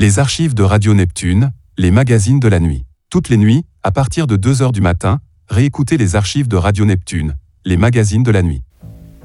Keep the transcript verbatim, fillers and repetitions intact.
Les archives de Radio Neptune, les magazines de la nuit. Toutes les nuits, à partir de deux heures du matin, réécoutez les archives de Radio Neptune, les magazines de la nuit.